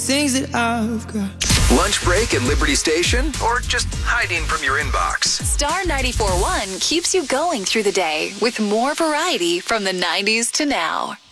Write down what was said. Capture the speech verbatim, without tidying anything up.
things that I've got. Lunch break at Liberty Station, or just hiding from your inbox? Star ninety-four point one keeps you going through the day with more variety from the nineties to now.